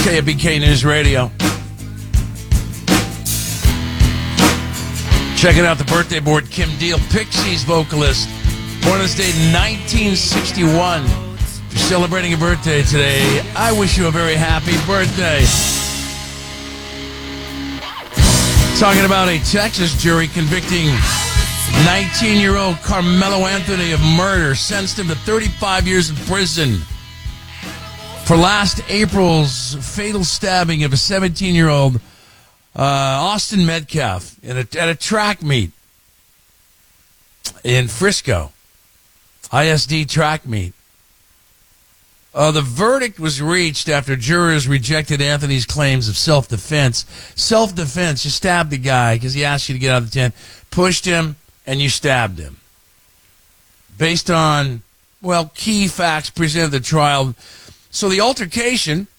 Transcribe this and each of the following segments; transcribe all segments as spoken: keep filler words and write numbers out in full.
K B K News Radio. Checking out the birthday board, Kim Deal, Pixies vocalist. Born this day, nineteen sixty-one. If you're celebrating a birthday today, I wish you a very happy birthday. Talking about a Texas jury convicting nineteen-year-old Carmelo Anthony of murder, sentenced him to thirty-five years in prison for last April's fatal stabbing of a seventeen-year-old uh, Austin Metcalf in a, at a track meet in Frisco, I S D track meet. Uh, the verdict was reached after jurors rejected Anthony's claims of self-defense. Self-defense, you stabbed the guy because he asked you to get out of the tent, pushed him, and you stabbed him. Based on, well, key facts presented at the trial. So the altercation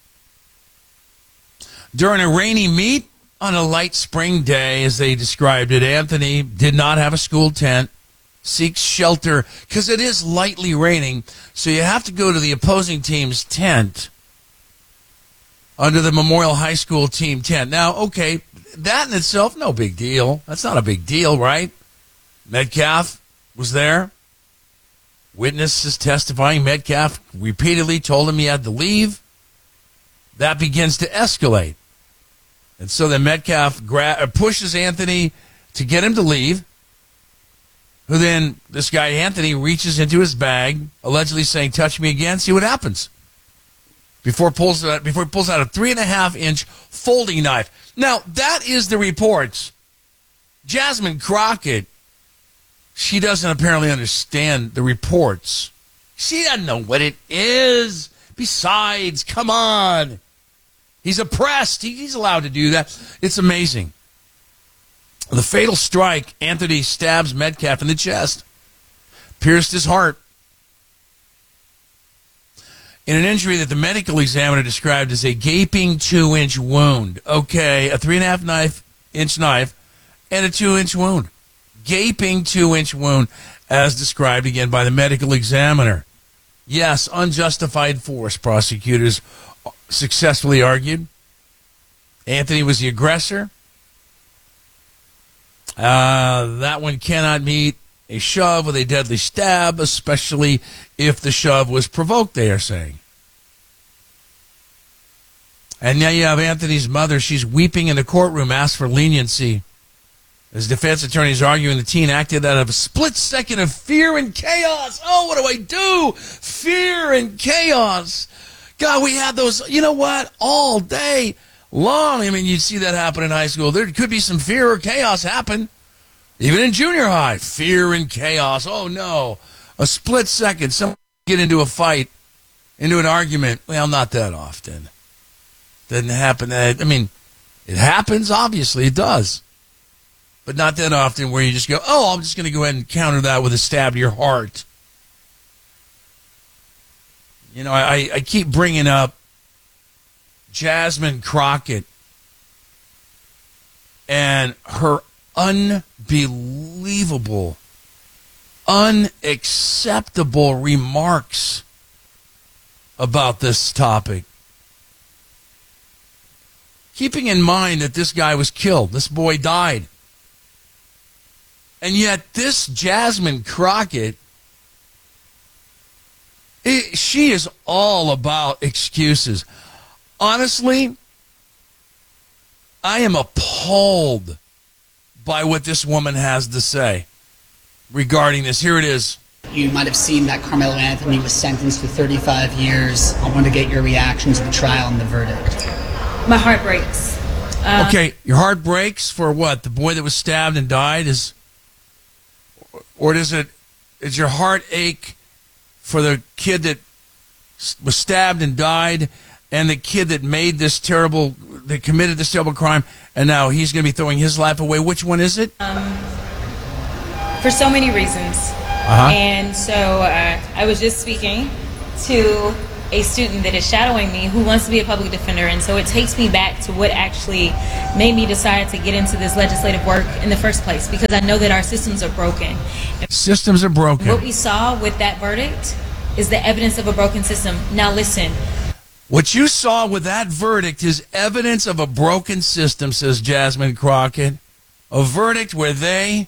during a rainy meet on a light spring day, as they described it, Anthony did not have a school tent, seeks shelter because it is lightly raining, so you have to go to the opposing team's tent under the Memorial High School team tent. Now, okay, that in itself, no big deal. That's not a big deal, right? Metcalf was there. Witnesses testifying. Metcalf repeatedly told him he had to leave. That begins to escalate. And so then Metcalf gra- pushes Anthony to get him to leave. Who then, this guy Anthony reaches into his bag, allegedly saying, touch me again, see what happens. Before, pulls, uh, before he pulls out a three and a half inch folding knife. Now, that is the reports. Jasmine Crockett, she doesn't apparently understand the reports. She doesn't know what it is. Besides, come on. He's oppressed. He's allowed to do that. It's amazing. The fatal strike, Anthony stabs Metcalf in the chest, pierced his heart. In an injury that the medical examiner described as a gaping two-inch wound. Okay, a three-and-a-half knife, inch knife and a two-inch wound. Gaping two-inch wound, as described again by the medical examiner. Yes, unjustified force, prosecutors successfully argued. Anthony was the aggressor. Uh, that one cannot meet a shove with a deadly stab, especially if the shove was provoked, they are saying. And now you have Anthony's mother. She's weeping in the courtroom, asked for leniency. As defense attorneys arguing the teen acted out of a split second of fear and chaos. Oh, what do I do? Fear and chaos. God, we had those, you know what, all day long. I mean, you'd see that happen in high school. There could be some fear or chaos happen. Even in junior high, fear and chaos. Oh, no. A split second, someone get into a fight, into an argument. Well, not that often. Doesn't happen. I mean, it happens, obviously. It does. But not that often where you just go, oh, I'm just going to go ahead and counter that with a stab to your heart. You know, I, I keep bringing up Jasmine Crockett and her unbelievable, unacceptable remarks about this topic. Keeping in mind that this guy was killed, this boy died. And yet this Jasmine Crockett, it, she is all about excuses. Honestly, I am appalled by what this woman has to say regarding this. Here it is. You might have seen that Carmelo Anthony was sentenced to thirty-five years. I want to get your reaction to the trial and the verdict. My heart breaks. Uh, okay, your heart breaks for what? The boy that was stabbed and died is... Or does it, is your heart ache for the kid that was stabbed and died and the kid that made this terrible, that committed this terrible crime, and now he's going to be throwing his life away? Which one is it? Um, for so many reasons. Uh-huh. And so uh, I was just speaking to a student that is shadowing me who wants to be a public defender, and so it takes me back to what actually made me decide to get into this legislative work in the first place, because I know that our systems are broken. Systems are broken. What we saw with that verdict is the evidence of a broken system. Now listen. What you saw with that verdict is evidence of a broken system, says Jasmine Crockett. A verdict where they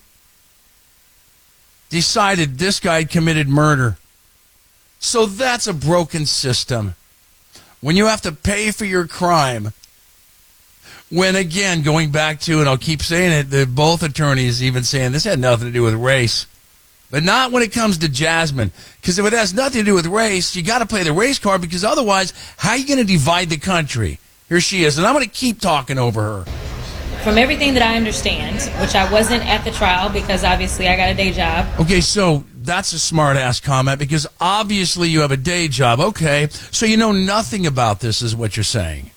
decided this guy committed murder. So that's a broken system. When you have to pay for your crime, when, again, going back to, and I'll keep saying it, the, both attorneys even saying this had nothing to do with race. But not when it comes to Jasmine. Because if it has nothing to do with race, you got to play the race card, because otherwise, how are you going to divide the country? Here she is, and I'm going to keep talking over her. From everything that I understand, which I wasn't at the trial because obviously I got a day job. Okay, so that's a smart-ass comment, because obviously you have a day job. Okay, so you know nothing about this is what you're saying.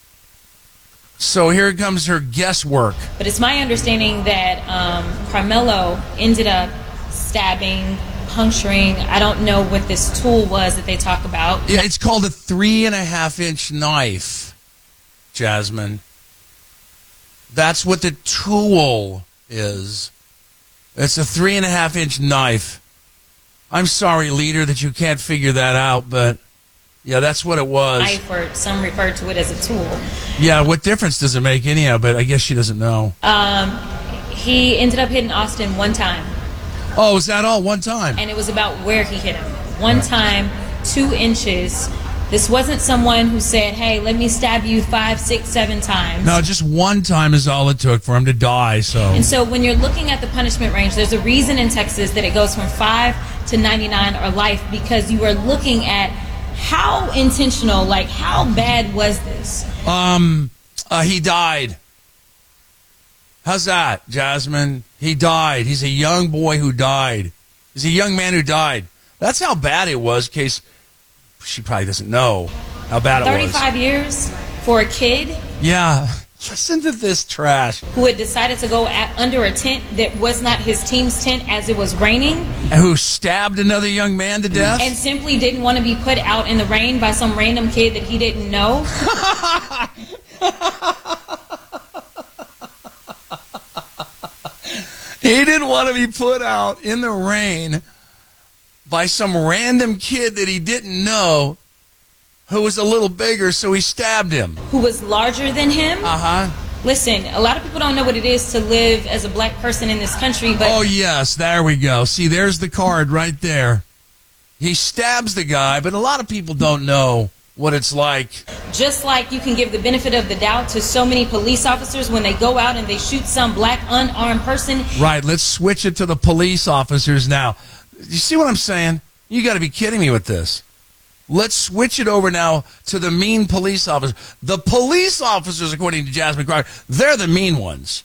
So here comes her guesswork. But it's my understanding that um, Carmelo ended up stabbing, puncturing. I don't know what this tool was that they talk about. Yeah, it's called a three and a half inch knife, Jasmine. That's what the tool is. It's a three and a half inch knife. I'm sorry, leader, that you can't figure that out, but yeah, that's what it was. Knife, or some refer to it as a tool. Yeah, what difference does it make anyhow? But I guess she doesn't know. Um, he ended up hitting Austin one time. Oh, is that all? One time? And it was about where he hit him. One time, two inches. This wasn't someone who said, hey, let me stab you five, six, seven times. No, just one time is all it took for him to die. So. And so when you're looking at the punishment range, there's a reason in Texas that it goes from five to ninety-nine or life, because you are looking at how intentional, like how bad was this? Um, uh, he died. How's that, Jasmine? He died. He's a young boy who died. He's a young man who died. That's how bad it was, in case she probably doesn't know how bad it was. thirty-five years for a kid? Yeah. Listen to this trash. Who had decided to go at, under a tent that was not his team's tent as it was raining. And who stabbed another young man to death. And simply didn't want to be put out in the rain by some random kid that he didn't know. He didn't want to be put out in the rain by some random kid that he didn't know, who was a little bigger, so he stabbed him. Who was larger than him. Uh-huh. Listen, a lot of people don't know what it is to live as a black person in this country, but... Oh, yes, there we go. See, there's the card right there. He stabs the guy, but a lot of people don't know what it's like. Just like you can give the benefit of the doubt to so many police officers when they go out and they shoot some black unarmed person. Right, let's switch it to the police officers now. You see what I'm saying? You got to be kidding me with this. Let's switch it over now to the mean police officers. The police officers, according to Jasmine Crockett, they're the mean ones.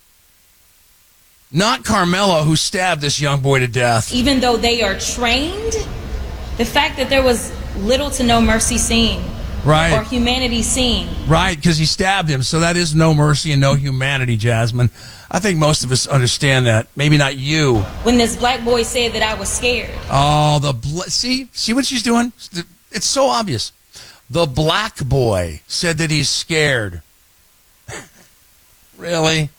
Not Carmelo, who stabbed this young boy to death. Even though they are trained, the fact that there was little to no mercy seen. Right. Or humanity seen. Right, because he stabbed him. So that is no mercy and no humanity, Jasmine. I think most of us understand that. Maybe not you. When this black boy said that I was scared. Oh, the bl- see? See what she's doing? It's so obvious. The black boy said that he's scared. Really?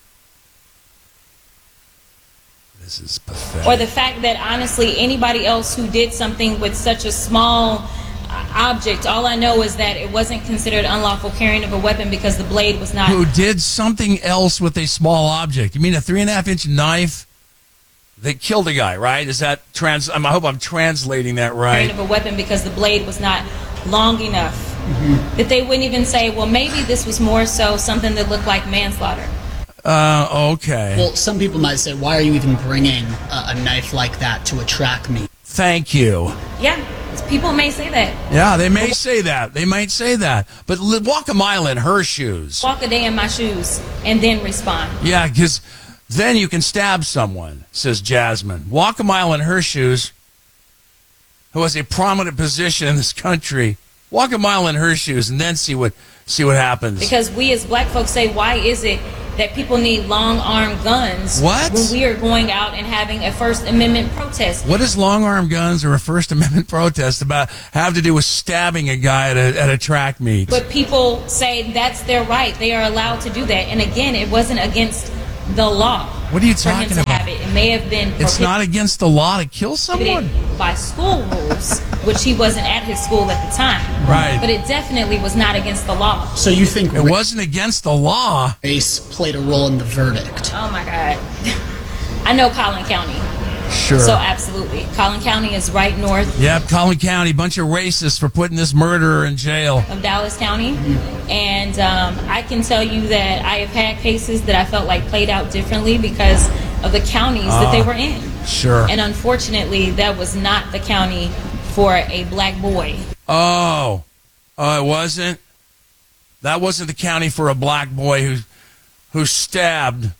This is pathetic. Or the fact that, honestly, anybody else who did something with such a small object, all I know is that it wasn't considered unlawful carrying of a weapon because the blade was not... Who did something else with a small object? You mean a three and a half inch knife that killed a guy, right? Is that trans... I hope I'm translating that right. Carrying of a weapon because the blade was not long enough. Mm-hmm. That they wouldn't even say, well, maybe this was more so something that looked like manslaughter. Uh, okay. Well, some people might say, why are you even bringing a, a knife like that to a track meet? Thank you. Yeah. People may say that. Yeah, they may say that. They might say that. But walk a mile in her shoes. Walk a day in my shoes and then respond. Yeah, because then you can stab someone, says Jasmine. Walk a mile in her shoes, who has a prominent position in this country. Walk a mile in her shoes and then see what see what happens. Because we as black folks say, why is it that people need long-armed guns what? when we are going out and having a First Amendment protest? What does long-armed guns or a First Amendment protest about have to do with stabbing a guy at a, at a track meet? But people say that's their right. They are allowed to do that. And again, it wasn't against the law. What are you for talking him to about? Have it. It may have been It's not against the law to kill someone? by school rules. which he wasn't at his school at the time. Right. But it definitely was not against the law. So you think It wasn't against the law. race played a role in the verdict? Oh my God. I know Collin County. Sure. So absolutely. Collin County is right north Yep, Collin County, bunch of racists for putting this murderer in jail. of Dallas County. And um, I can tell you that I have had cases that I felt like played out differently because of the counties that they were in. Sure. And unfortunately, that was not the county for a black boy. Oh, oh, it wasn't? That wasn't the county for a black boy who, who stabbed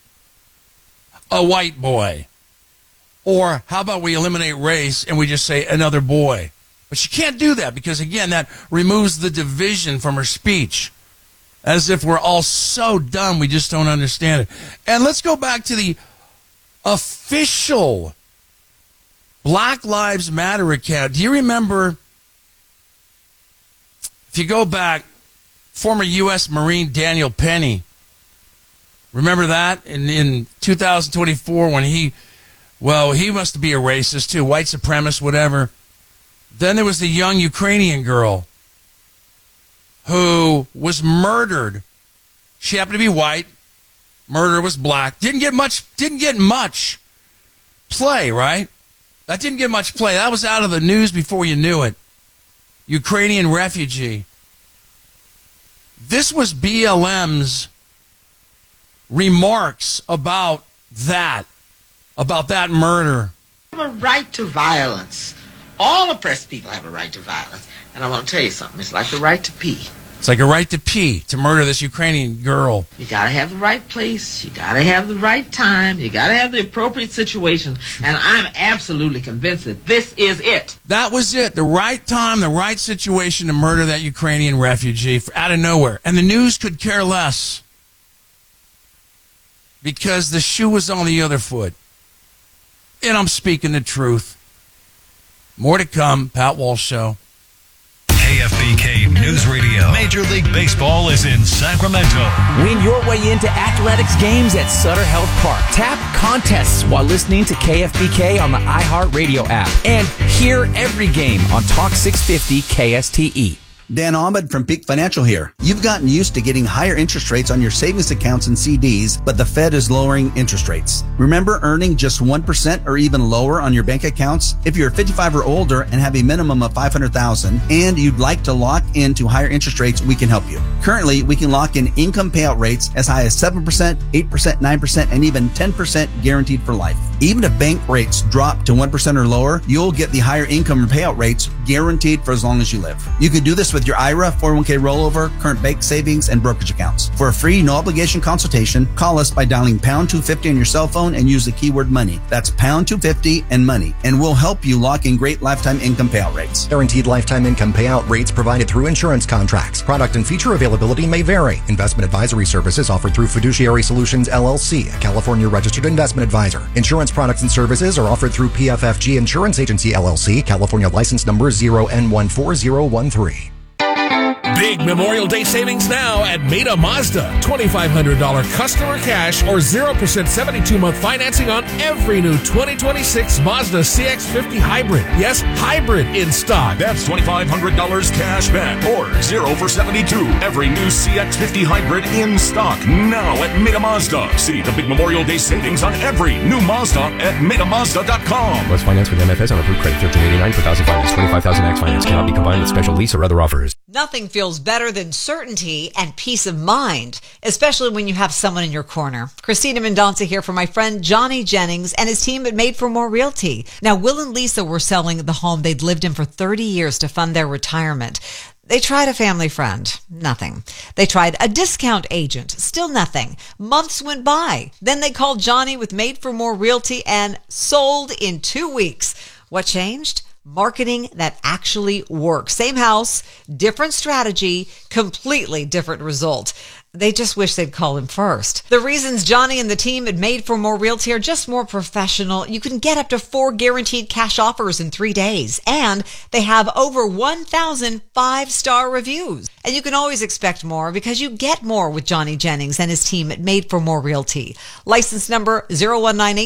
a white boy. Or how about we eliminate race and we just say another boy? But she can't do that because, again, that removes the division from her speech. As if we're all so dumb we just don't understand it. And let's go back to the official Black Lives Matter account. Do you remember, if you go back, former U S Marine Daniel Penny, remember that in, in two thousand twenty-four when he, well, he must be a racist too, white supremacist, whatever. Then there was the young Ukrainian girl who was murdered. She happened to be white. Murderer was black. Didn't get much, didn't get much play, right? That didn't get much play. That was out of the news before you knew it. Ukrainian refugee. This was B L M's remarks about that, about that murder. We have a right to violence. All oppressed people have a right to violence. And I want to tell you something. It's like the right to pee. It's like a right to pee, to murder this Ukrainian girl. You got to have the right place. You got to have the right time. You got to have the appropriate situation. And I'm absolutely convinced that this is it. That was it. The right time, the right situation to murder that Ukrainian refugee out of nowhere. And the news could care less because the shoe was on the other foot. And I'm speaking the truth. More to come. Pat Walsh Show. K F B K News Radio. Major League Baseball is in Sacramento. Win your way into athletics games at Sutter Health Park. Tap contests while listening to K F B K on the iHeartRadio app. And hear every game on Talk six fifty K S T E. Dan Ahmed from Peak Financial here. You've gotten used to getting higher interest rates on your savings accounts and C Ds, but the Fed is lowering interest rates. Remember earning just one percent or even lower on your bank accounts? If you're fifty-five or older and have a minimum of five hundred thousand dollars and you'd like to lock into higher interest rates, we can help you. Currently, we can lock in income payout rates as high as seven percent, eight percent, nine percent, and even ten percent guaranteed for life. Even if bank rates drop to one percent or lower, you'll get the higher income payout rates guaranteed for as long as you live. You could do this with your I R A, four oh one k rollover, current bank savings, and brokerage accounts. For a free, no-obligation consultation, call us by dialing pound two fifty on your cell phone and use the keyword money. That's pound two fifty and money, and we'll help you lock in great lifetime income payout rates. Guaranteed lifetime income payout rates provided through insurance contracts. Product and feature availability may vary. Investment advisory services offered through Fiduciary Solutions, L L C, a California registered investment advisor. Insurance products and services are offered through P F F G Insurance Agency, L L C, California license number zero N one four zero one three. Big Memorial Day savings now at Meta Mazda. twenty-five hundred dollars customer cash or zero percent seventy-two month financing on every new twenty twenty-six Mazda C X fifty Hybrid. Yes, hybrid in stock. That's twenty-five hundred dollars cash back or zero for seventy-two. Every new C X fifty Hybrid in stock now at Meta Mazda. See the big Memorial Day savings on every new Mazda at meta mazda dot com. Let's finance with M F S on approved credit. thirteen eighty-nine per thousand finance. twenty-five thousand X finance cannot be combined with special lease or other offers. Nothing feels better than certainty and peace of mind, especially when you have someone in your corner. Christina Mendonca here for my friend Johnny Jennings and his team at Made for More Realty. Now, Will and Lisa were selling the home they'd lived in for thirty years to fund their retirement. They tried a family friend. Nothing. They tried a discount agent. Still nothing. Months went by. Then they called Johnny with Made for More Realty and sold in two weeks. What changed? Marketing that actually works. Same house, different strategy, completely different result. They just wish they'd call him first. The reasons Johnny and the team had Made for More Realty are just more professional. You can get up to four guaranteed cash offers in three days. And they have over one thousand five-star reviews. And you can always expect more because you get more with Johnny Jennings and his team at Made for More Realty. License number zero one nine eight.